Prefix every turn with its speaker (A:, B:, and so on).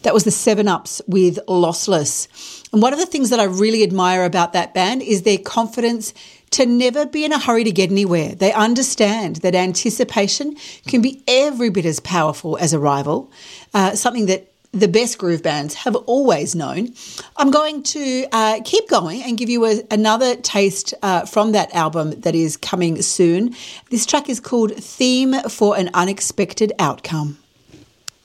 A: That was the 7-Ups with Lossless. And one of the things that I really admire about that band is their confidence to never be in a hurry to get anywhere. They understand that anticipation can be every bit as powerful as arrival, something that the best groove bands have always known. I'm going to keep going and give you another taste from that album that is coming soon. This track is called Theme for an Unexpected Outcome.